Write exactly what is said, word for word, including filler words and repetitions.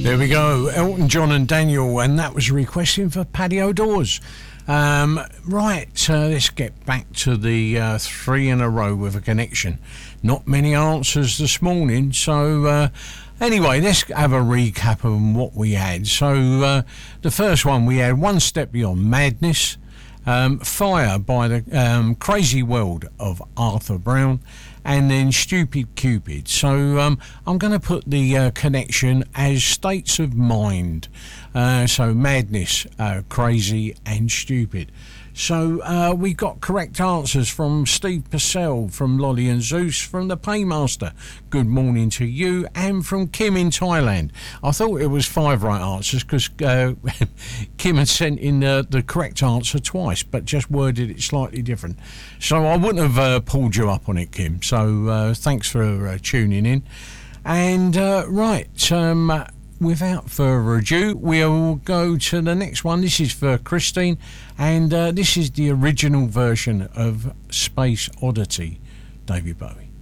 There we go, Elton John and Daniel, and that was requesting for Patio Doors. Um, right, uh, let's get back to the uh, three in a row with a connection. Not many answers this morning, so uh, anyway, let's have a recap of what we had. So uh, the first one, we had One Step Beyond Madness, um, Fire by the um, Crazy World of Arthur Brown, and then Stupid Cupid. So um, I'm going to put the uh, connection as States of Mind. Uh, so Madness, uh, Crazy and Stupid. So uh, we got correct answers from Steve Purcell, from Lolly and Zeus, from the Paymaster, good morning to you, and from Kim in Thailand. I thought it was five right answers because uh, Kim had sent in uh, the correct answer twice, but just worded it slightly different. So I wouldn't have uh, pulled you up on it, Kim. So uh, thanks for uh, tuning in. And uh, right, um, without further ado, we'll go to the next one. This is for Christine, and uh, this is the original version of Space Oddity, David Bowie.